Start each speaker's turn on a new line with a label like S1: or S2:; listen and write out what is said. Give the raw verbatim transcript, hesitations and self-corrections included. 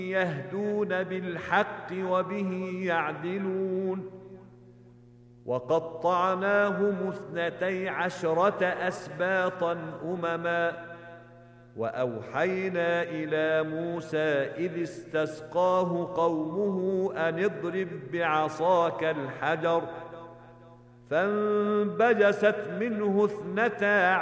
S1: يهدون بالحق وبه يعدلون وقطعناهم اثنتي عشرة أسباطا أمما وأوحينا إلى موسى إذ استسقاه قومه أن اضرب بعصاك الحجر فانبجست منه اثنتا